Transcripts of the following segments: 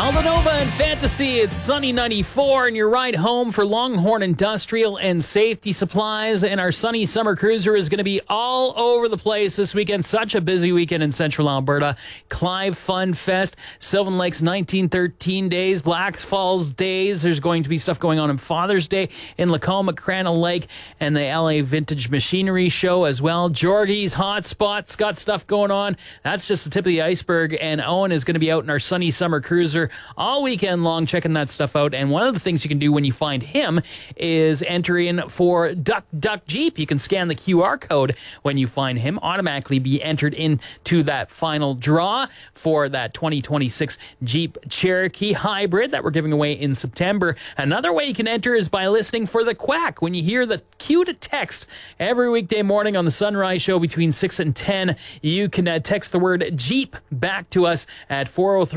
Aldanova and Fantasy, it's sunny 94, and your ride home for Longhorn Industrial and Safety Supplies. And our sunny summer cruiser is going to be all over the place this weekend. Such a busy weekend in central Alberta. Clive Fun Fest, Sylvan Lakes 1913 days, Black Falls days. There's going to be stuff going on Father's Day in Lacoma, Crana Lake, and the LA Vintage Machinery Show as well. Jorgie's Hotspots got stuff going on. That's just the tip of the iceberg. And Owen is going to be out in our sunny summer cruiser all weekend long checking that stuff out. And one of the things you can do when you find him is enter in for Duck Jeep. You can scan the QR code when you find him, automatically be entered into that final draw for that 2026 Jeep Cherokee Hybrid that we're giving away in September. Another way you can enter is by listening for the Quack. When you hear the cue to text every weekday morning on the Sunrise Show between 6 and 10, you can text the word Jeep back to us at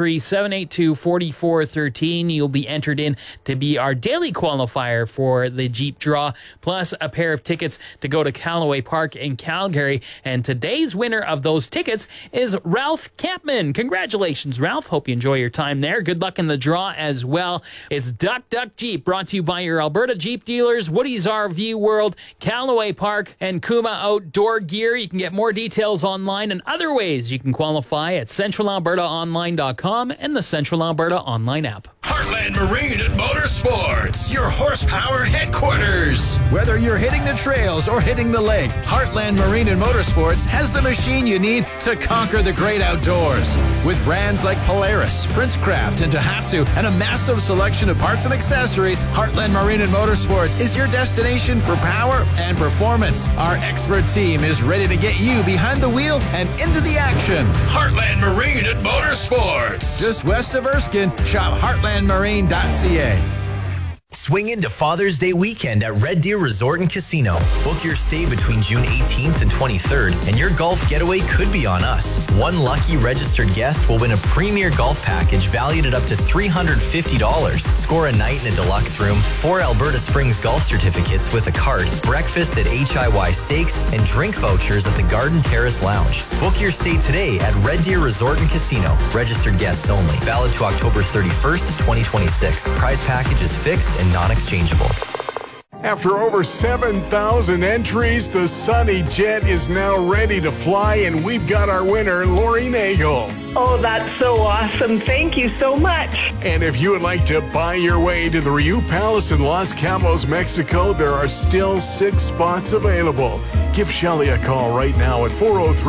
403-782-4413. You'll be entered in to be our daily qualifier for the Jeep draw, plus a pair of tickets to go to Callaway Park in Calgary. And today's winner of those tickets is Ralph Campman. Congratulations, Ralph. Hope you enjoy your time there. Good luck in the draw as well. It's Duck Jeep, brought to you by your Alberta Jeep dealers, Woody's RV World, Callaway Park, and Kuma Outdoor Gear. You can get more details online and other ways you can qualify at centralalbertaonline.com and the Central Alberta Online app. Heartland Marine and Motorsports, your horsepower headquarters. Whether you're hitting the trails or hitting the lake, Heartland Marine and Motorsports has the machine you need to conquer the great outdoors. With brands like Polaris, Princecraft, and Tohatsu, and a massive selection of parts and accessories, Heartland Marine and Motorsports is your destination for power and performance. Our expert team is ready to get you behind the wheel and into the action. Heartland Marine and Motorsports. Just west of Erskine, shop heartlandmarine.ca. Swing into Father's Day weekend at Red Deer Resort and Casino. Book your stay between June 18th and 23rd, and your golf getaway could be on us. One lucky registered guest will win a premier golf package valued at up to $350. Score a night in a deluxe room, 4 Alberta Springs golf certificates with a card, breakfast at HIY Steaks, and drink vouchers at the Garden Terrace Lounge. Book your stay today at Red Deer Resort and Casino. Registered guests only. Valid to October 31st, 2026. Prize package is fixed and non-exchangeable. After over 7,000 entries, the Sunny Jet is now ready to fly, and we've got our winner, Lori Nagel. Oh, that's so awesome. Thank you so much. And if you would like to buy your way to the Riu Palace in Los Cabos, Mexico, there are still 6 spots available. Give Shelley a call right now at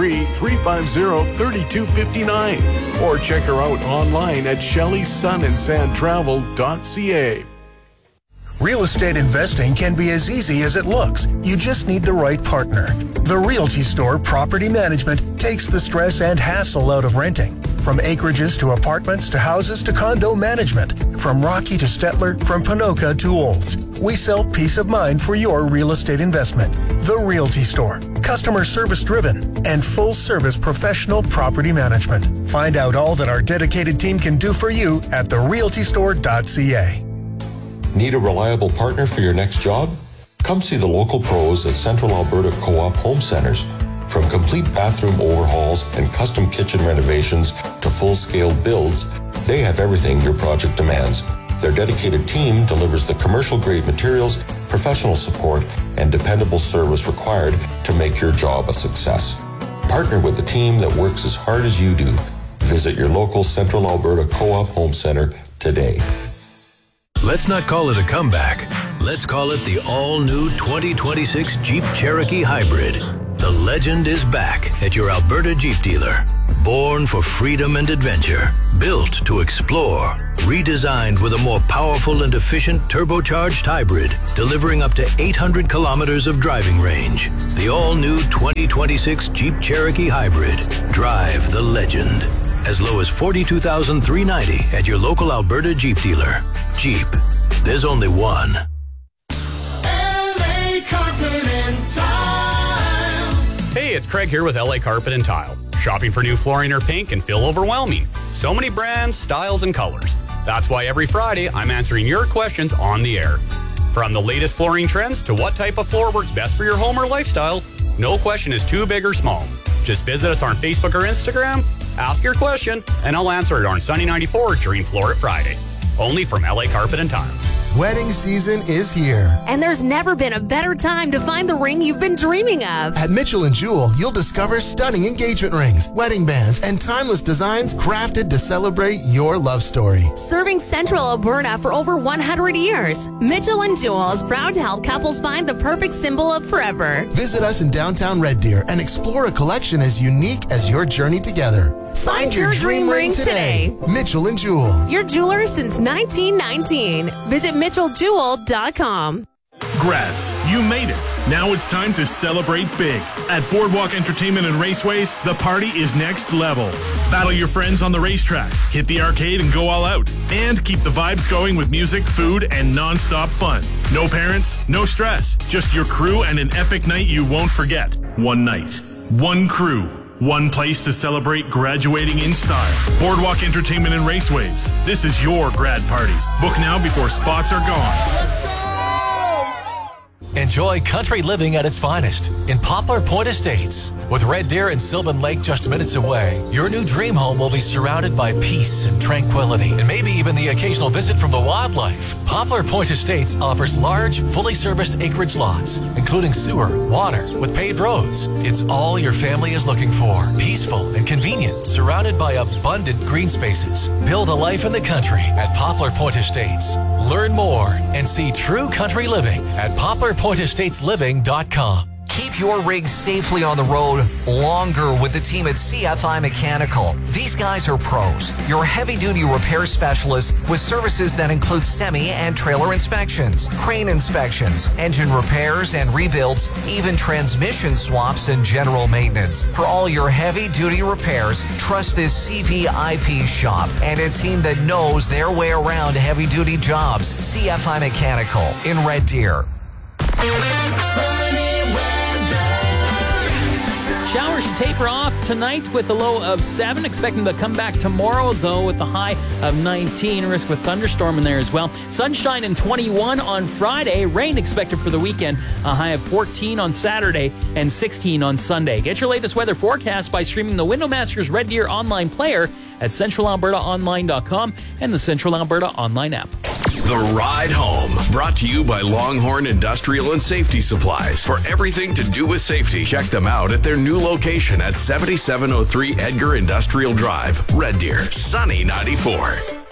403-350-3259 or check her out online at shelleysunsandtravel.ca. Real estate investing can be as easy as it looks. You just need the right partner. The Realty Store Property Management takes the stress and hassle out of renting. From acreages to apartments to houses to condo management. From Rocky to Stettler, from Ponoka to Olds. We sell peace of mind for your real estate investment. The Realty Store. Customer service driven and full service professional property management. Find out all that our dedicated team can do for you at therealtystore.ca. Need a reliable partner for your next job? Come see the local pros at Central Alberta Co-op Home Centers. From complete bathroom overhauls and custom kitchen renovations to full-scale builds, they have everything your project demands. Their dedicated team delivers the commercial-grade materials, professional support, and dependable service required to make your job a success. Partner with the team that works as hard as you do. Visit your local Central Alberta Co-op Home Center today. Let's not call it a comeback. Let's call it the all-new 2026 Jeep Cherokee Hybrid. The legend is back at your Alberta Jeep dealer. Born for freedom and adventure. Built to explore. Redesigned with a more powerful and efficient turbocharged hybrid, delivering up to 800 kilometers of driving range. The all-new 2026 Jeep Cherokee Hybrid. Drive the legend. As low as $42,390 at your local Alberta Jeep dealer. Jeep. There's only one. LA Carpet and Tile. Hey, it's Craig here with LA Carpet and Tile. Shopping for new flooring or paint can feel overwhelming. So many brands, styles, and colors. That's why every Friday I'm answering your questions on the air. From the latest flooring trends to what type of floor works best for your home or lifestyle, no question is too big or small. Just visit us on Facebook or Instagram Ask your question, and I'll answer it on Sunny 94 during Floor It Friday. Only from LA Carpet and Tile. Wedding season is here. And there's never been a better time to find the ring you've been dreaming of. At Mitchell & Jewell, you'll discover stunning engagement rings, wedding bands, and timeless designs crafted to celebrate your love story. Serving Central Alberta for over 100 years, Mitchell & Jewell is proud to help couples find the perfect symbol of forever. Visit us in downtown Red Deer and explore a collection as unique as your journey together. Find your dream ring today. Mitchell & Jewell. Your jeweler since 1919. Visit MitchellJewel.com. Grads, you made it. Now it's time to celebrate big. At Boardwalk Entertainment and Raceways, the party is next level. Battle your friends on the racetrack, hit the arcade and go all out, and keep the vibes going with music, food, and non-stop fun. No parents, no stress, just your crew and an epic night you won't forget. One night, one crew, one place to celebrate graduating in style. Boardwalk Entertainment and Raceways. This is your grad party. Book now before spots are gone. Enjoy country living at its finest in Poplar Point Estates. With Red Deer and Sylvan Lake just minutes away, your new dream home will be surrounded by peace and tranquility, and maybe even the occasional visit from the wildlife. Poplar Point Estates offers large, fully serviced acreage lots, including sewer, water, with paved roads. It's all your family is looking for. Peaceful and convenient, surrounded by abundant green spaces. Build a life in the country at Poplar Point Estates. Learn more and see true country living at PoplarPointEstatesLiving.com. Keep your rig safely on the road longer with the team at CFI Mechanical. These guys are pros, your heavy-duty repair specialists with services that include semi and trailer inspections, crane inspections, engine repairs and rebuilds, even transmission swaps and general maintenance. For all your heavy-duty repairs, trust this CVIP shop and a team that knows their way around heavy-duty jobs. CFI Mechanical in Red Deer. Showers should taper off tonight with a low of 7. Expecting to come back tomorrow, though, with a high of 19. Risk of a thunderstorm in there as well. Sunshine and 21 on Friday. Rain expected for the weekend. A high of 14 on Saturday and 16 on Sunday. Get your latest weather forecast by streaming the Windowmasters Red Deer online player at CentralAlbertaOnline.com and the Central Alberta Online app. The Ride Home, brought to you by Longhorn Industrial and Safety Supplies. For everything to do with safety, check them out at their new location at 7703 Edgar Industrial Drive, Red Deer, Sunny 94.